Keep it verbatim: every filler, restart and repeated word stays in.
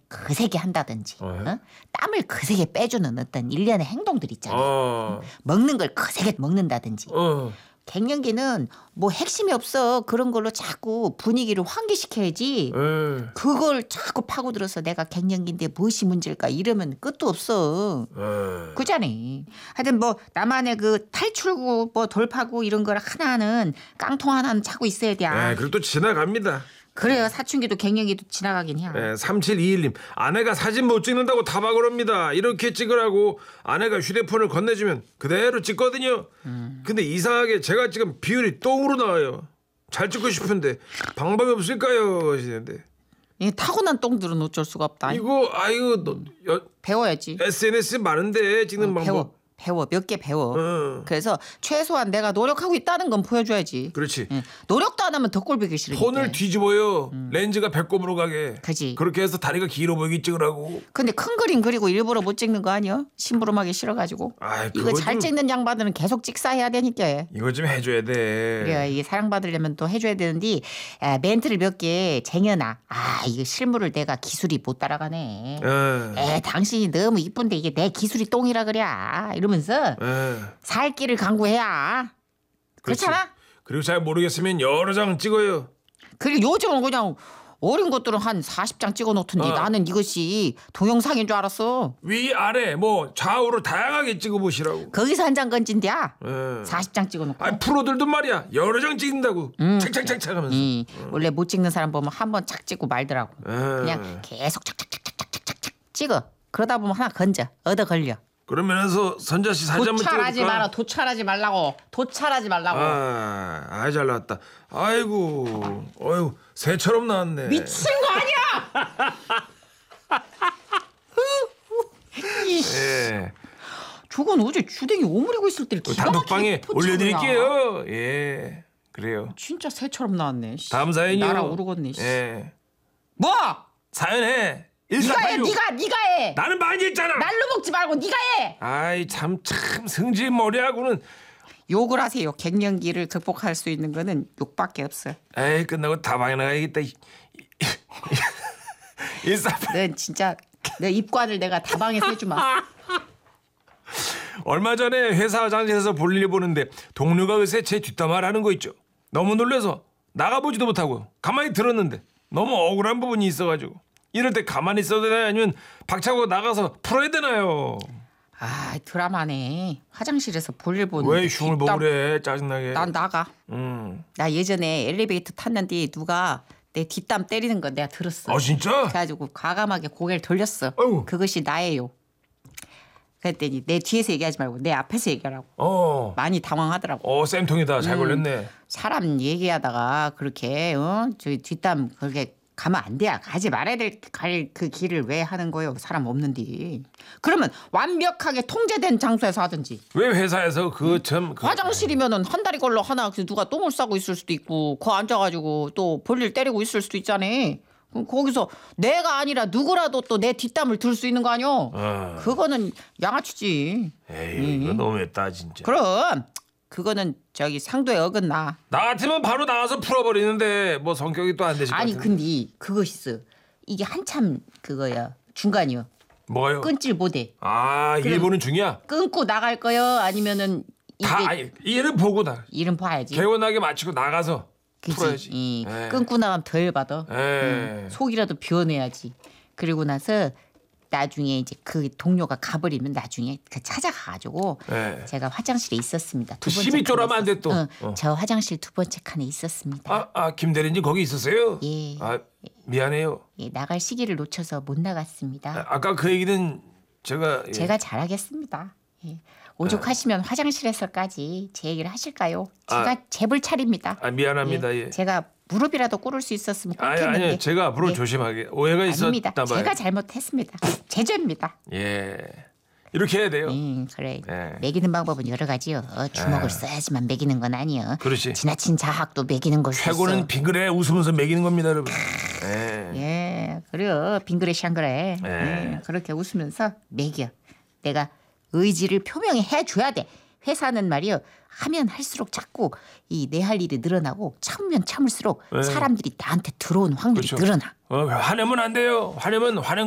거세게 한다든지 어. 어? 땀을 거세게 빼주는 어떤 일련의 행동들 있잖아요. 어. 먹는 걸 거세게 먹는다든지. 어. 갱년기는 뭐 핵심이 없어. 그런 걸로 자꾸 분위기를 환기시켜야지. 에. 그걸 자꾸 파고들어서 내가 갱년기인데 무엇이 문제일까 이러면 끝도 없어. 에. 그잖아. 하여튼 뭐 나만의 그 탈출구 뭐 돌파구 이런 걸 하나는 깡통 하나는 차고 있어야 돼. 에, 그리고 또 지나갑니다. 그래요. 사춘기도 갱년기도 지나가긴 해요. 에, 삼칠이일님 아내가 사진 못 찍는다고 타박을 합니다. 이렇게 찍으라고 아내가 휴대폰을 건네주면 그대로 찍거든요. 음. 근데 이상하게 제가 지금 비율이 똥으로 나와요. 잘 찍고 싶은데 방법이 없을까요? 하시는데 이 타고난 똥들은 어쩔 수가 없다. 이거 아이고 너, 여, 배워야지. 에스엔에스 많은데 찍는 어, 방법. 배워. 배워. 몇 개 배워. 어. 그래서 최소한 내가 노력하고 있다는 건 보여줘야지. 그렇지. 응. 노력도 안 하면 더 꼴보기 싫으니까. 폰을 뒤집어요. 음. 렌즈가 배꼽으로 가게. 그지. 그렇게 해서 다리가 길어 보이게 찍으라고. 근데 큰 그림 그리고 일부러 못 찍는 거 아니야? 심부름하기 싫어가지고. 아이, 이거 잘 좀, 찍는 양반들은 계속 찍사해야 되니까. 이거 좀 해줘야 돼. 그래 이게 사랑받으려면 또 해줘야 되는데 아, 멘트를 몇 개 쟁여놔. 아 이거 실물을 내가 기술이 못 따라가네. 에. 에 당신이 너무 이쁜데 이게 내 기술이 똥이라 그래. 이러면서 에. 살 길을 강구해야. 그렇지. 그렇잖아? 그리고 잘 모르겠으면 여러 장 찍어요. 그리고 요즘은 그냥 어린 것들은 한 사십 장 찍어 놓던데 어. 나는 이것이 동영상인 줄 알았어. 위 아래 뭐 좌우로 다양하게 찍어보시라고. 거기서 한 장 건진대야. 에. 사십 장 찍어 놓고. 아 프로들도 말이야 여러 장 찍는다고. 음. 착착착착 하면서. 이, 원래 못 찍는 사람 보면 한 번 착 찍고 말더라고. 에. 그냥 계속 착착착착착착착 찍어. 그러다 보면 하나 건져. 얻어 걸려. 그러면서 선자 씨 사진 한번 도찰하지 찍어볼까? 마라. 도찰하지 말라고. 도찰하지 말라고. 아, 아, 잘 나왔다. 아이고, 어유 새처럼 나왔네. 미친 거 아니야? 예, 저건 어제 주댕이 오므리고 있을 때를 기가 단톡방에 막히게 포착을 올려드릴게요. 예, 그래요. 진짜 새처럼 나왔네. 씨. 다음 사연이요. 날아오르겠네. 씨. 예, 뭐? 사연해. 네가 해. 일사팔육. 네가 네가 해. 나는 많이 했잖아. 날로 먹지 말고 네가 해. 아이 참 참 성질 머리하고는. 욕을 하세요. 갱년기를 극복할 수 있는 거는 욕밖에 없어. 에이 끝나고 다방에 나가야겠다. 일사팔육. 넌 진짜 내 입관을 내가 다방에서 해주마. 얼마 전에 회사 화장실에서 볼일 보는데 동료가 글쎄 제 뒷담화를 하는 거 있죠. 너무 놀라서 나가보지도 못하고 가만히 들었는데 너무 억울한 부분이 있어가지고 이럴 때 가만히 있어야 되나요? 아니면 박차고 나가서 풀어야 되나요? 아 드라마네. 화장실에서 볼일 보는데 왜 흉을 보고 그래 짜증나게. 난 나가. 음. 나 예전에 엘리베이터 탔는데 누가 내 뒷담 때리는 거 내가 들었어. 아 진짜? 그래가지고 과감하게 고개를 돌렸어. 아이고. 그것이 나예요. 그랬더니 내 뒤에서 얘기하지 말고 내 앞에서 얘기하라고. 어. 많이 당황하더라고. 어 쌤통이다. 잘 음. 걸렸네. 사람 얘기하다가 그렇게 어? 저기 뒷담 그렇게 가면 안 돼. 가지 말아야 될 갈 그 길을 왜 하는 거예요? 사람 없는데. 그러면 완벽하게 통제된 장소에서 하든지. 왜 회사에서 그 참 그... 화장실이면은 한 다리 걸러 하나 그 누가 똥을 싸고 있을 수도 있고 거 앉아가지고 또 볼일 때리고 있을 수도 있잖아. 그럼 거기서 내가 아니라 누구라도 또 내 뒷담을 들 수 있는 거 아니요? 어. 그거는 양아치지. 에이 이거 너무했다 진짜. 그럼 그거는 저기 상도에 어긋나. 나 같으면 바로 나와서 풀어버리는데 뭐 성격이 또 안 되실 것 아니 같은데. 근데 그거 있어. 이게 한참 그거야. 중간이요. 뭐가요? 끊질 못해. 아 일본은 중이야? 끊고 나갈 거요? 아니면은 이게 다 아니, 얘는 보고 나 이름 봐야지. 개운하게 마치고 나가서 그치? 풀어야지. 이, 에. 끊고 나가면 덜 받아. 에. 음, 속이라도 비워내야지. 그리고 나서 나중에 이제 그 동료가 가버리면 나중에 그 찾아가가지고 에. 제가 화장실에 있었습니다. 두 그 번째 시비 쫄하면 안 돼 또. 어, 어. 저 화장실 두 번째 칸에 있었습니다. 아, 아, 김 대리님 거기 있었어요? 예. 아, 미안해요. 예, 나갈 시기를 놓쳐서 못 나갔습니다. 아, 아까 그 얘기는 제가 예. 제가 잘하겠습니다. 예. 오죽하시면 화장실에서까지 제 얘기를 하실까요? 제가 아. 재벌 차립니다. 아, 미안합니다. 예. 제가 무릎이라도 꿇을 수 있었으면 아니, 꿇겠는데. 아니, 제가 앞으로 예. 조심하게. 오해가 아닙니다. 있었나 봐요. 제가 잘못했습니다. 제 죄입니다. 예. 이렇게 해야 돼요. 음, 그래. 예. 먹이는 방법은 여러 가지요. 어, 주먹을 예. 써야지만 먹이는 건 아니요. 그렇지. 지나친 자학도 먹이는 것이 최고는 있어. 빙그레 웃으면서 먹이는 겁니다, 여러분. 예. 예, 그래요. 빙그레 샹그레. 예. 예, 그렇게 웃으면서 먹여. 내가 의지를 표명해 줘야 돼. 회사는 말이요. 하면 할수록 자꾸 이 내 할 일이 늘어나고 참으면 참을수록 예. 사람들이 나한테 들어온 확률이 그렇죠. 늘어나. 어, 화내면 안 돼요. 화내면 화낸